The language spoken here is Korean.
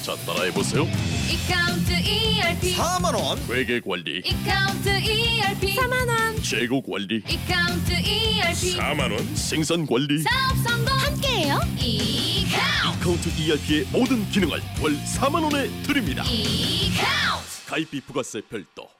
자, 따라해보세요. 이카운트 ERP 4만원. 회계 관리, 이카운트 ERP 4만원 재고 관리, 이카운트 ERP 4만원, 생산 관리. 사업 성공 함께해요 이카운트 카운트 ERP의 모든 기능을 월 4만원에 드립니다. 이카운트 가입비 부가세 별도.